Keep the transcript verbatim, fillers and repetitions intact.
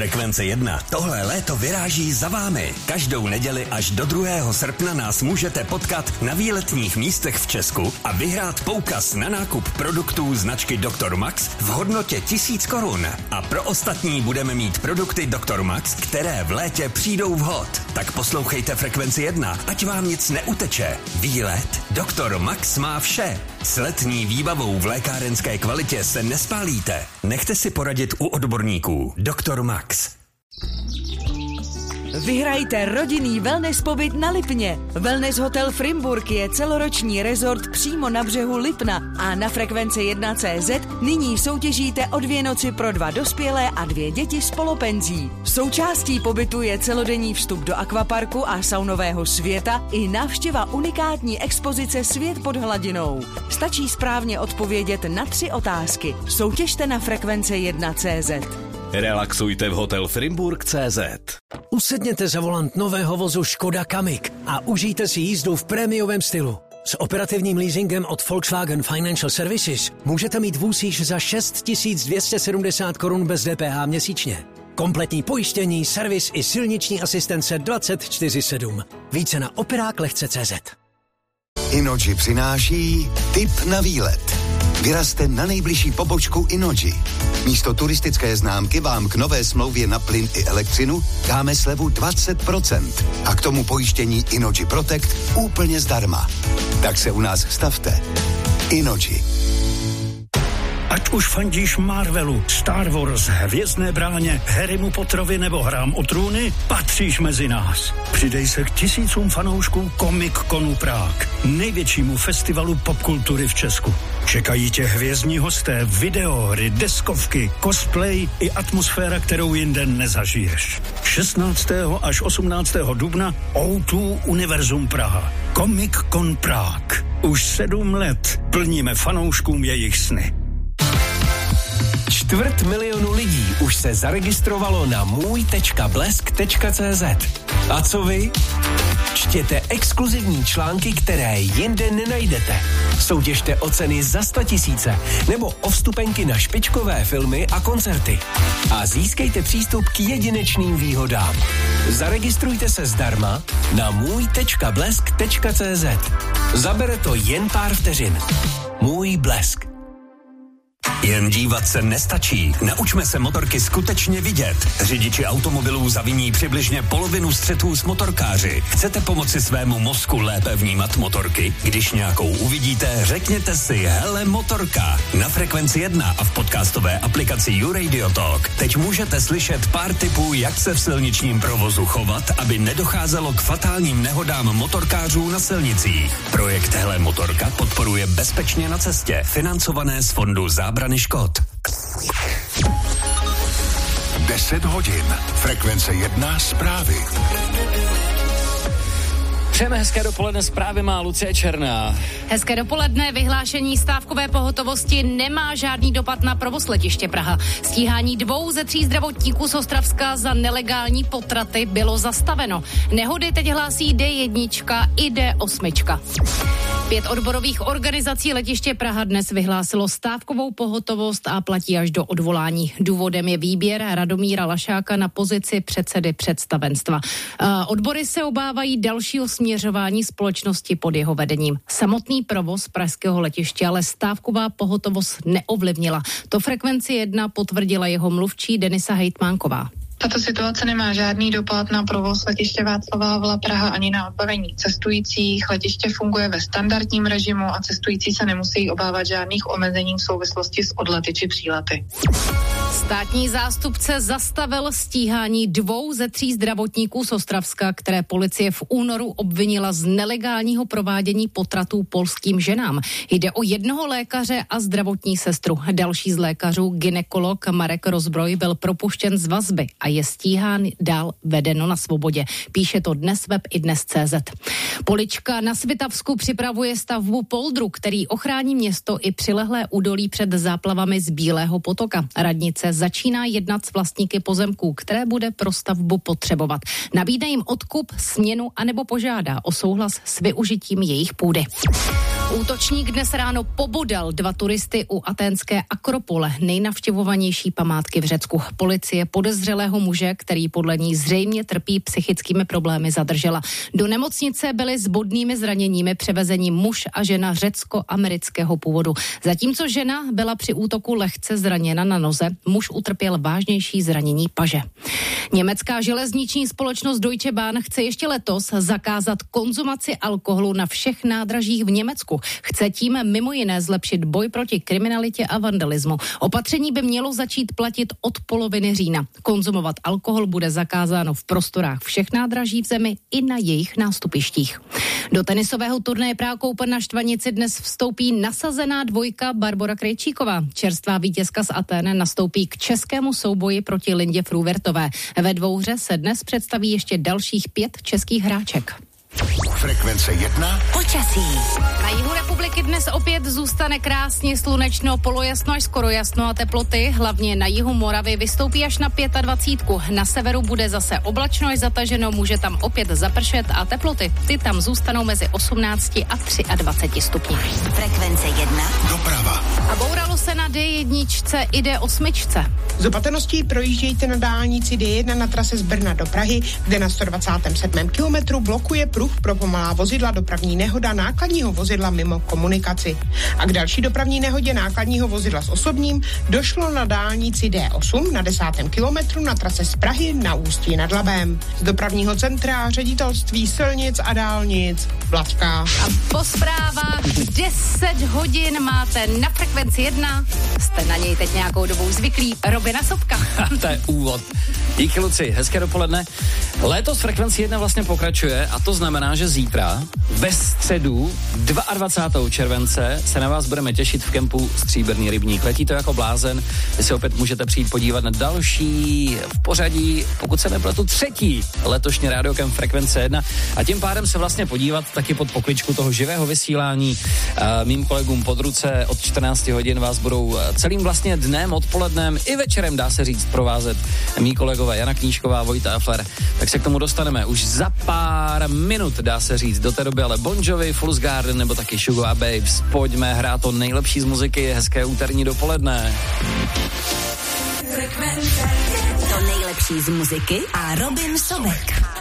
Frekvence jedna. Tohle léto vyráží za vámi. Každou neděli až do druhého srpna nás můžete potkat na výletních místech v Česku a vyhrát poukaz na nákup produktů značky doktor Max v hodnotě tisíc korun. A pro ostatní budeme mít produkty doktor Max, které v létě přijdou vhod. Tak poslouchejte Frekvenci jedna, ať vám nic neuteče. Výlet doktor Max má vše. S letní výbavou v lékárenské kvalitě se nespálíte. Nechte si poradit u odborníků. doktor Max. Vyhrajte rodinný wellness pobyt na Lipně. Wellness Hotel Frimburg je celoroční rezort přímo na břehu Lipna a na Frekvenci jedna tečka cé zet nyní soutěžíte o dvě noci pro dva dospělé a dvě děti s polopenzí. Součástí pobytu je celodenní vstup do akvaparku a saunového světa i návštěva unikátní expozice Svět pod hladinou. Stačí správně odpovědět na tři otázky. Soutěžte na Frekvence jedna tečka cé zet. Relaxujte v Hotel Frimburg tečka cé zet. Usedněte za volant nového vozu Škoda Kamiq a užijte si jízdu v prémiovém stylu. S operativním leasingem od Volkswagen Financial Services můžete mít vůz již za šest tisíc dvě stě sedmdesát korun bez D P H měsíčně. Kompletní pojištění, servis i silniční asistence dvacet čtyři sedm. Více na operák lehce tečka cé zet. Innogy přináší tip na výlet. Vyrazte na nejbližší pobočku Innogy. Místo turistické známky vám k nové smlouvě na plyn i elektřinu dáme slevu dvacet procent a k tomu pojištění Innogy Protect úplně zdarma. Tak se u nás stavte. Innogy. Ať už fandíš Marvelu, Star Wars, Hvězdné bráně, Harrymu Potterovi nebo Hrám o trůny, patříš mezi nás. Přidej se k tisícům fanoušků Comic Conu Prague, největšímu festivalu popkultury v Česku. Čekají tě hvězdní hosté, videohry, deskovky, cosplay i atmosféra, kterou jinde nezažiješ. šestnáctého až osmnáctého dubna ó dva Univerzum Praha. Comic Con Prague. Už sedm let plníme fanouškům jejich sny. Čtvrt milionu lidí už se zaregistrovalo na můj tečka blesk tečka cé zet. A co vy? Čtěte exkluzivní články, které jinde nenajdete. Soutěžte o ceny za sta tisíce nebo o vstupenky na špičkové filmy a koncerty. A získejte přístup k jedinečným výhodám. Zaregistrujte se zdarma na můj tečka blesk tečka cé zet. Zabere to jen pár vteřin. Můj Blesk. Jen dívat se nestačí. Naučme se motorky skutečně vidět. Řidiči automobilů zaviní přibližně polovinu střetů s motorkáři. Chcete pomoci svému mozku lépe vnímat motorky? Když nějakou uvidíte, řekněte si hele motorka. Na Frekvenci jedna a v podcastové aplikaci YouRadio Talk teď můžete slyšet pár tipů, jak se v silničním provozu chovat, aby nedocházelo k fatálním nehodám motorkářů na silnicích. Projekt Hele motorka podporuje Bezpečně na cestě, financované z fondu zábrany škod. deset hodin. Frekvence jedna zprávy. Přejeme hezké dopoledne, zprávy má Lucie Černá. Hezké dopoledne, vyhlášení stávkové pohotovosti nemá žádný dopad na provoz letiště Praha. Stíhání dvou ze tří zdravotníků z Ostravska za nelegální potraty bylo zastaveno. Nehody teď hlásí D jedna i D osm. Pět odborových organizací letiště Praha dnes vyhlásilo stávkovou pohotovost a platí až do odvolání. Důvodem je výběr Radomíra Lašáka na pozici předsedy představenstva. Odbory se obávají dalšího směřování společnosti pod jeho vedením. Samotný provoz pražského letiště ale stávková pohotovost neovlivnila. To Frekvenci jedna potvrdila jeho mluvčí Denisa Hejtmánková. Tato situace nemá žádný dopad na provoz letiště Václava Havla Praha ani na odbavení cestujících. Letiště funguje ve standardním režimu a cestující se nemusí obávat žádných omezení v souvislosti s odlety či přílety. Státní zástupce zastavil stíhání dvou ze tří zdravotníků z Ostravska, které policie v únoru obvinila z nelegálního provádění potratů polským ženám. Jde o jednoho lékaře a zdravotní sestru. Další z lékařů, gynekolog Marek Rozbroj, byl propuštěn z vazby a je stíhán dál vedeno na svobodě. Píše to dnes web i dnes tečka cé zet. Polička na Svitavsku připravuje stavbu poldru, který ochrání město i přilehlé údolí před záplavami z Bílého potoka. Radnice začíná jednat s vlastníky pozemků, které bude pro stavbu potřebovat. Nabídne jim odkup, směnu anebo požádá o souhlas s využitím jejich půdy. Útočník dnes ráno pobodal dva turisty u aténské Akropole, nejnavštěvovanější památky v Řecku. Policie podezřelého muže, který podle ní zřejmě trpí psychickými problémy, zadržela. Do nemocnice byli s bodnými zraněními převezeni muž a žena řecko-amerického původu. Zatímco žena byla při útoku lehce zraněna na noze, muž utrpěl vážnější zranění paže. Německá železniční společnost Deutsche Bahn chce ještě letos zakázat konzumaci alkoholu na všech nádražích v Německu. Chce tím mimo jiné zlepšit boj proti kriminalitě a vandalismu. Opatření by mělo začít platit od poloviny října. Konzumovat alkohol bude zakázáno v prostorách všech nádraží v zemi i na jejich nástupištích. Do tenisového turnaje Prague Open na Štvanici dnes vstoupí nasazená dvojka Barbora Krejčíková. Čerstvá vítězka z Athén nastoupí k českému souboji proti Lindě Fruhwertové. Ve dvouhře se dnes představí ještě dalších pět českých hráček. Frekvence jedna. Počasí. Na jihu republiky dnes opět zůstane krásně slunečno, polojasno až skoro jasno a teploty, hlavně na jihu Moravy, vystoupí až na dvacet pět. Na severu bude zase oblačno až zataženo, může tam opět zapršet a teploty, ty tam zůstanou mezi osmnácti a dvaceti třemi stupni. Frekvence jedna. Doprava. A bouralo se na D jedna i D osm. Z opatrností projíždějte na dálnici D jedna na trase z Brna do Prahy, kde na sto dvacátém sedmém kilometru blokuje pruh pro pomalá vozidla, dopravní nehoda nákladního vozidla mimo komunikaci. A k další dopravní nehodě nákladního vozidla s osobním došlo na dálnici D osm na desátém kilometru na trase z Prahy na Ústí nad Labem. Z dopravního centra Ředitelství silnic a dálnic Vladka. A po zprávách deset hodin máte na Frekvenci jedna. Jste na něj teď nějakou dobou zvyklí. Robina Sobka. To je úvod. Díky, Luci, hezké dopoledne. Léto z Frekvenci jedna vlastně pokračuje a to znamená, že zítra ve středu dvacátého druhého července se na vás budeme těšit v kempu Stříbrný rybník. Letí to jako blázen, vy se opět můžete přijít podívat na další v pořadí, pokud se nepletu, třetí letošní rádiokemp Frekvence jedna a tím pádem se vlastně podívat taky pod pokličku toho živého vysílání. A mým kolegům pod ruce od čtrnácti hodin vás budou celým vlastně dnem, odpolednem i večerem, dá se říct, provázet mý kolegové Jana Knížková, Vojta Afler. Tak se k tomu dostaneme už za pár minut, dá se říct. Do té doby ale Bon Jovi, Fool's Garden nebo taky Sugar Babes. Pojďme hrát to nejlepší z muziky, hezké úterní dopoledne. To nejlepší z muziky a Robin Sobek.